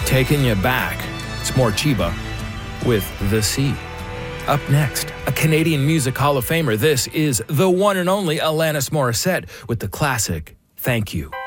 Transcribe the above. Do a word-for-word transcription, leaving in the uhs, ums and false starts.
Taking You Back. It's more Chiba with The Sea. Up next, a Canadian Music Hall of Famer. This is the one and only Alanis Morissette with the classic Thank You.